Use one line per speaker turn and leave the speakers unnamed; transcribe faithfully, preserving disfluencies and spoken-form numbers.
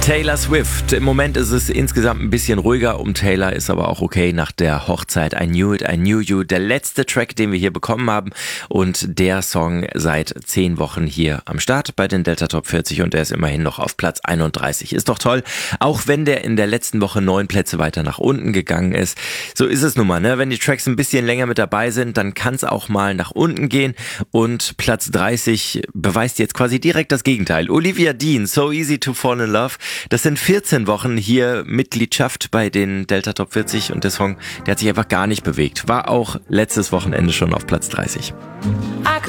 Taylor Swift. Im Moment ist es insgesamt ein bisschen ruhiger um Taylor, ist aber auch okay nach der Hochzeit. I Knew It, I Knew You. Der letzte Track, den wir hier bekommen haben und der Song seit zehn Wochen hier am Start bei den Delta Top vierzig und der ist immerhin noch auf Platz einunddreißig. Ist doch toll, auch wenn der in der letzten Woche neun Plätze weiter nach unten gegangen ist. So ist es nun mal, ne? Wenn die Tracks ein bisschen länger mit dabei sind, dann kann es auch mal nach unten gehen und Platz dreißig beweist jetzt quasi direkt das Gegenteil. Olivia Dean, So Easy to Fall in Love. Das sind vierzehn Wochen hier Mitgliedschaft bei den Delta Top vierzig und der Song, der hat sich einfach gar nicht bewegt. War auch letztes Wochenende schon auf Platz dreißig.